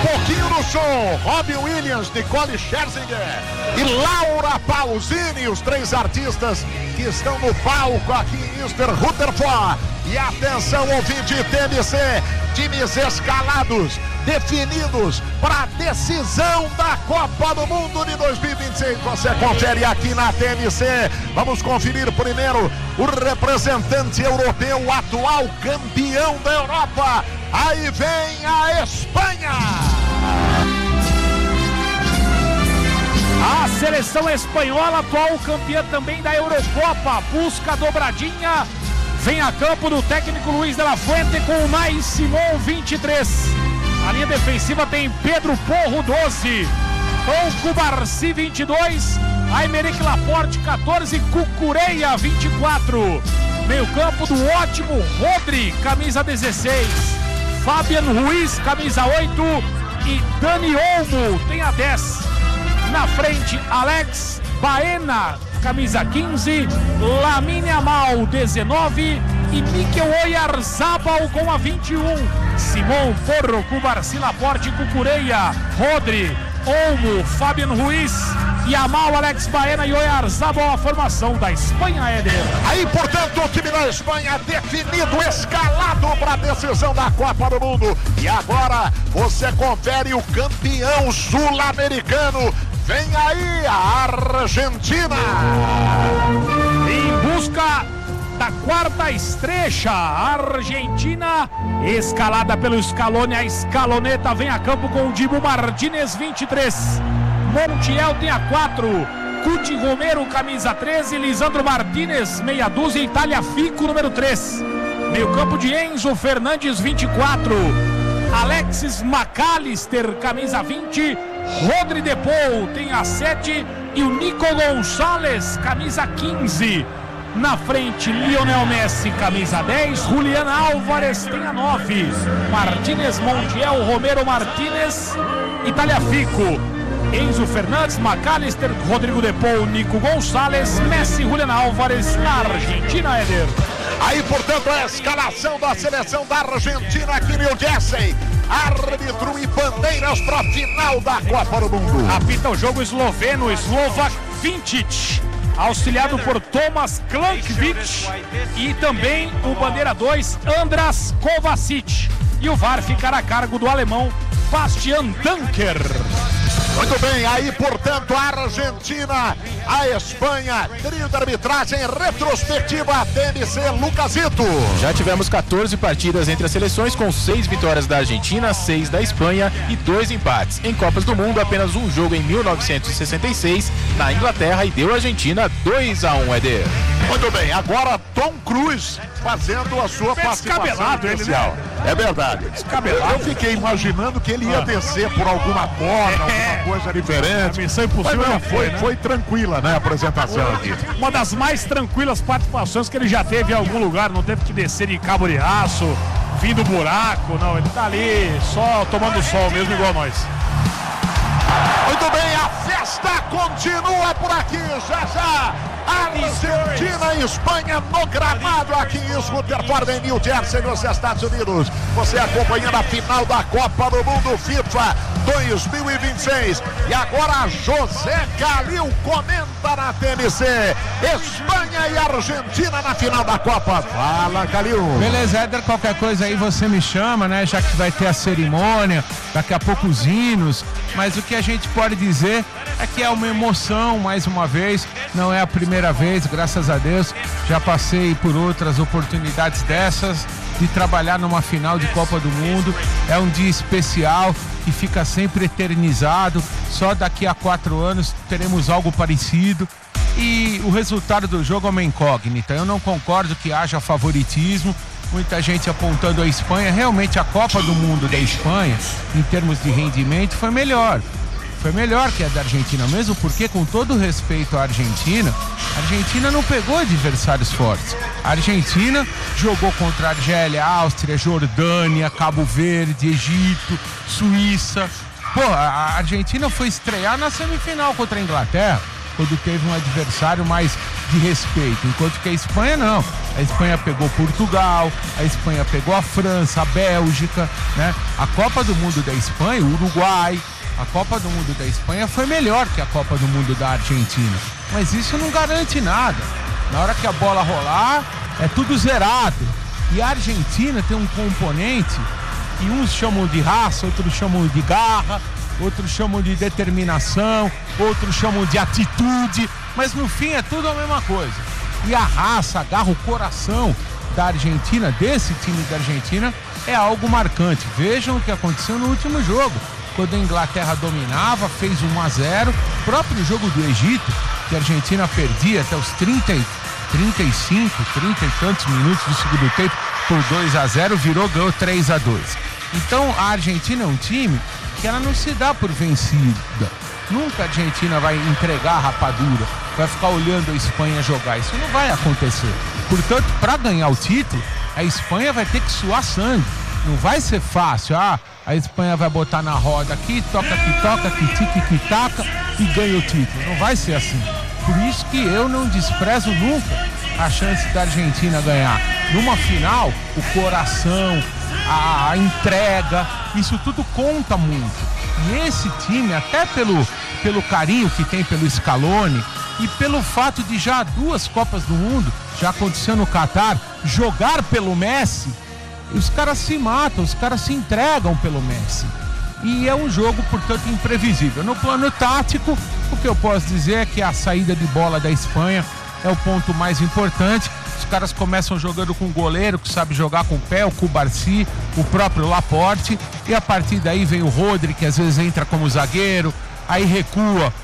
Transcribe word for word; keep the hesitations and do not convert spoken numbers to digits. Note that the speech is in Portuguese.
pouquinho no som, Robin Williams, Nicole Scherzinger e Laura Pausini, os três artistas que estão no palco aqui em Easter Rutherford. E atenção, ouvinte T M C, times escalados, definidos para a decisão da Copa do Mundo de dois mil e vinte e seis. Você confere aqui na T M C. Vamos conferir primeiro o representante europeu, o atual campeão da Europa. Aí vem a Espanha. A seleção espanhola, atual campeã também da Eurocopa, busca a dobradinha. Vem a campo do técnico Luiz de la Fuente com o Unai Simon, vinte e três. A linha defensiva tem Pedro Porro, doze. Tom Cubarsí, vinte e dois. Aymeric Laporte, catorze. Cucureia, vinte e quatro. Meio campo do ótimo Rodri, camisa dezesseis. Fabian Ruiz, camisa oito. E Dani Olmo tem a dez. Na frente, Alex Baena, camisa quinze, Lamine Yamal, dezenove e Mikel Oyarzabal com a vinte e um. Simon, Porro, Cubarsí, Laporte, Cucureia, Rodri, Olmo, Fabian Ruiz, Yamal, Alex Baena e Oyarzabal, a formação da Espanha, Éder. Aí, portanto, o time da Espanha definido, escalado para a decisão da Copa do Mundo. E agora você confere o campeão sul-americano. Vem aí a Argentina. Em busca da quarta estrecha, a Argentina, escalada pelo Scaloni, a escaloneta vem a campo com o Dibu Martínez, vinte e três. Montiel tem a quatro. Cuti Romero, camisa treze. Lisandro Martínez, meia dúzia. Itália Fico, número três. Meio campo de Enzo Fernandes, vinte e quatro. Alexis McAllister, camisa vinte. Rodri De Paul tem a sete e o Nico Gonçalves, camisa quinze. Na frente, Lionel Messi, camisa dez. Julián Álvares tem a nove. Martínez, Montiel, Romero Martínez, Itália Fico. Enzo Fernandes, McAllister, Rodrigo De Paul, Nico Gonçalves, Messi, Julián Álvares, na Argentina, Éder. Aí, portanto, a escalação da seleção da Argentina aqui em New Jersey. Árbitro e bandeiras para a final da Copa do Mundo. Apita o jogo esloveno, Slovak Vinčić, auxiliado por Tomas Klankovic e também o bandeira dois, Andras Kovacic. E o V A R ficará a cargo do alemão Bastian Dunker. Muito bem, aí, portanto, a Argentina, a Espanha, trio de arbitragem, retrospectiva, T M C, Lucasito. Já tivemos quatorze partidas entre as seleções, com seis vitórias da Argentina, seis da Espanha e dois empates. Em Copas do Mundo, apenas um jogo em mil novecentos e sessenta e seis, na Inglaterra, e deu a Argentina dois a um, Eder. Muito bem, agora Tom Cruise fazendo a sua participação especial. Ele, né? É verdade. Descabelado. Eu fiquei imaginando que ele ia ah. descer por alguma corda, é. alguma coisa diferente. A missão impossível não, já foi, foi, né? foi tranquila, né, a apresentação aqui. Uma das mais tranquilas participações que ele já teve em algum lugar. Não teve que descer de cabo de aço, fim do buraco, não. Ele tá ali só tomando sol mesmo, igual nós. Muito bem, a festa continua por aqui, já já. Argentina e Espanha no gramado aqui em Rutherford, em New Jersey, nos Estados Unidos. Você acompanhando a final da Copa do Mundo FIFA dois mil e vinte e seis. E agora José Calil comenta na T M C. Espanha e Argentina na final da Copa. Fala, Calil. Beleza, Éder, qualquer coisa aí você me chama, né? Já que vai ter a cerimônia, daqui a pouco os hinos. Mas o que a gente pode dizer é que é uma emoção, mais uma vez. Não é a primeira vez, graças a Deus. Já passei por outras oportunidades dessas, de trabalhar numa final de Copa do Mundo. É um dia especial que fica sempre eternizado. Só daqui a quatro anos teremos algo parecido. E o resultado do jogo é uma incógnita. Eu não concordo que haja favoritismo. Muita gente apontando a Espanha. Realmente a Copa do Mundo da Espanha, em termos de rendimento, foi melhor. Foi melhor que a da Argentina, mesmo porque, com todo respeito à Argentina, a Argentina não pegou adversários fortes. A Argentina jogou contra a Argélia, Áustria, Jordânia, Cabo Verde, Egito, Suíça. Pô, a Argentina foi estrear na semifinal contra a Inglaterra. quando teve um adversário mais de respeito, enquanto que a Espanha não. A Espanha pegou Portugal, a Espanha pegou a França, a Bélgica, né? A Copa do Mundo da Espanha, o Uruguai, a Copa do Mundo da Espanha foi melhor que a Copa do Mundo da Argentina, mas isso não garante nada. Na hora que a bola rolar, é tudo zerado. E a Argentina tem um componente que uns chamam de raça, outros chamam de garra, outros chamam de determinação, outros chamam de atitude, mas no fim é tudo a mesma coisa. E a raça, a garra, o coração da Argentina, desse time da Argentina, é algo marcante. Vejam o que aconteceu no último jogo, quando a Inglaterra dominava, fez um a zero. O próprio jogo do Egito, que a Argentina perdia até os trinta, trinta e cinco, trinta e tantos minutos do segundo tempo por dois a zero, virou, ganhou três a dois. Então a Argentina é um time que ela não se dá por vencida. Nunca a Argentina vai entregar a rapadura, vai ficar olhando a Espanha jogar. Isso não vai acontecer. Portanto, para ganhar o título, a Espanha vai ter que suar sangue. Não vai ser fácil. Ah, a Espanha vai botar na roda aqui, toca que toca, que tique que taca e ganha o título. Não vai ser assim. Por isso que eu não desprezo nunca a chance da Argentina ganhar. Numa final, o coração, a, a entrega, isso tudo conta muito. E esse time, até pelo, pelo carinho que tem pelo Scaloni e pelo fato de já duas Copas do Mundo, já aconteceu no Catar, jogar pelo Messi, os caras se matam, os caras se entregam pelo Messi. E é um jogo, portanto, imprevisível. No plano tático, o que eu posso dizer é que a saída de bola da Espanha é o ponto mais importante. Os caras começam jogando com o goleiro, que sabe jogar com o pé, o Cubarsi, o próprio Laporte, e a partir daí vem o Rodri, que às vezes entra como zagueiro, aí recua